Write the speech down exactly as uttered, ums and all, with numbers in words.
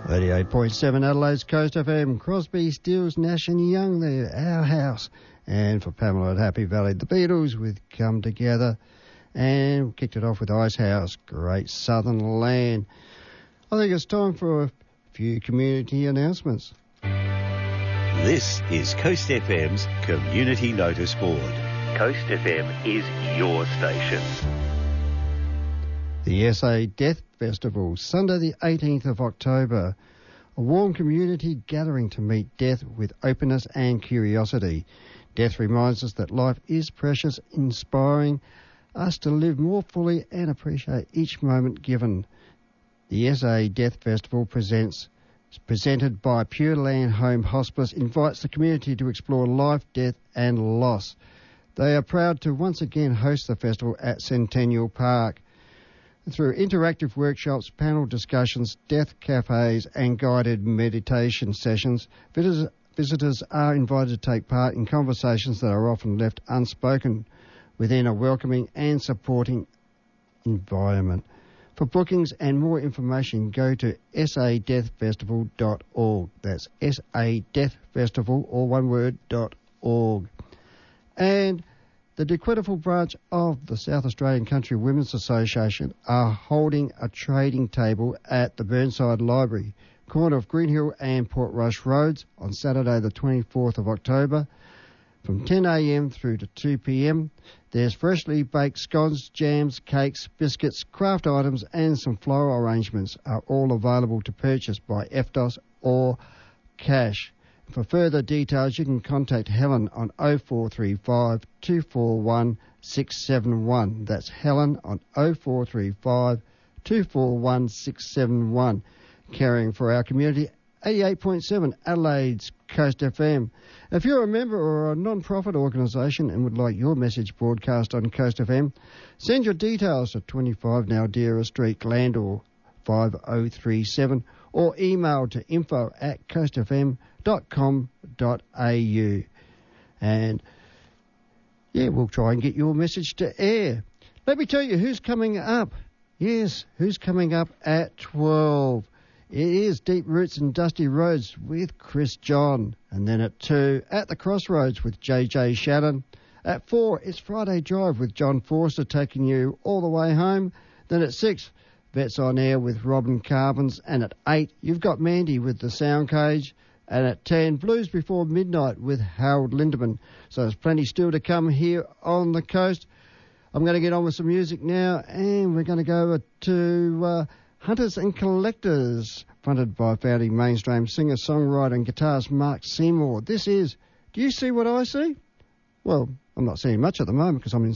eighty-eight point seven Adelaide's Coast F M, Crosby, Stills, Nash and Young there, Our House. And for Pamela at Happy Valley, the Beatles with Come Together. And kicked it off with Icehouse, Great Southern Land. I think it's time for a few community announcements. This is Coast F M's Community Notice Board. Coast F M is your station. The S A Death Festival, Sunday the eighteenth of October. A warm community gathering to meet death with openness and curiosity. Death reminds us that life is precious, inspiring us to live more fully and appreciate each moment given. The S A Death Festival presents, presented by Pure Land Home Hospice, invites the community to explore life, death and loss. They are proud to once again host the festival at Centennial Park. Through interactive workshops, panel discussions, death cafes and guided meditation sessions, visitors, visitors are invited to take part in conversations that are often left unspoken within a welcoming and supporting environment. For bookings and more information, go to s a death festival dot org. That's S A Death Festival, all one word, dot org. And the Dequittiful branch of the South Australian Country Women's Association are holding a trading table at the Burnside Library, corner of Greenhill and Portrush Roads, on Saturday the twenty-fourth of October from ten a m through to two p m. There's freshly baked scones, jams, cakes, biscuits, craft items and some floral arrangements are all available to purchase by F D O S or cash. For further details, you can contact Helen on oh four three five, two four one, six seven one. That's Helen on oh four three five, two four one, six seven one. Caring for our community, eighty-eight point seven Adelaide's Coast F M. If you're a member or a non-profit organisation and would like your message broadcast on Coast F M, send your details to twenty-five Naldera Street, Glandore, five oh three seven, or email to info at coast f m dot com dot a u. And, yeah, we'll try and get your message to air. Let me tell you who's coming up. Yes, who's coming up at twelve. It is Deep Roots and Dusty Roads with Chris John. And then at two, At the Crossroads with J J Shannon. At four, it's Friday Drive with John Forster taking you all the way home. Then at six, Vets on Air with Robin Carbons. And at eight, you've got Mandy with The Sound Cage. And at ten, Blues Before Midnight with Harold Lindemann. So there's plenty still to come here on the coast. I'm going to get on with some music now, and we're going to go to uh, Hunters and Collectors, fronted by founding mainstream singer-songwriter and guitarist Mark Seymour. This is Do You See What I See? Well, I'm not seeing much at the moment because I'm in